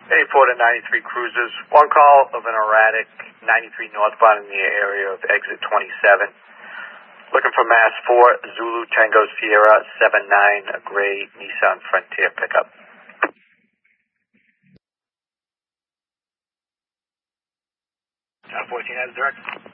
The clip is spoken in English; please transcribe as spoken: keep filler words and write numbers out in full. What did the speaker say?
eighty-four to ninety-three cruisers. One call of an erratic ninety-three northbound in the area of exit twenty-seven. Looking for Mass four, Zulu Tango Sierra seven nine, a gray Nissan Frontier pickup. Town fourteen has direct.